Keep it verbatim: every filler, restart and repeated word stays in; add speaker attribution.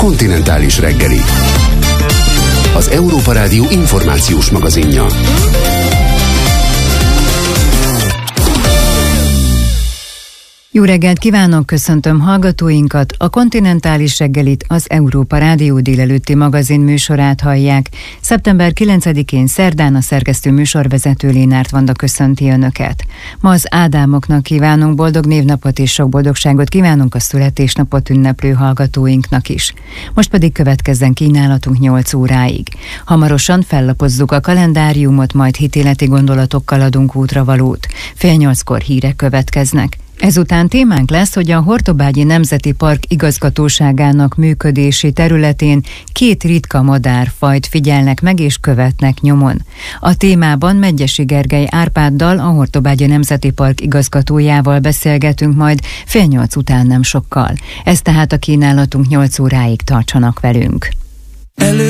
Speaker 1: Kontinentális reggeli. Az Európa Rádió információs magazinja.
Speaker 2: Jó reggelt kívánok, köszöntöm hallgatóinkat, a Kontinentális reggelit, az Európa Rádió délelőtti magazin műsorát hallják. szeptember kilencedikén szerdán a szerkesztő műsorvezető Lénárt Vanda köszönti Önöket. Ma az Ádámoknak kívánunk boldog névnapot és sok boldogságot kívánunk a születésnapot ünneplő hallgatóinknak is. Most pedig következzen kínálatunk nyolc óráig. Hamarosan fellapozzuk a kalendáriumot, majd hitéleti gondolatokkal adunk útravalót. Fél nyolckor hírek következnek. Ezután témánk lesz, hogy a Hortobágyi Nemzeti Park igazgatóságának működési területén két ritka madárfajt figyelnek meg és követnek nyomon. A témában Medgyessy Gergely Árpáddal, a Hortobágyi Nemzeti Park igazgatójával beszélgetünk majd fél nyolc után nem sokkal. Ez tehát a kínálatunk nyolc óráig, tartsanak velünk. Elő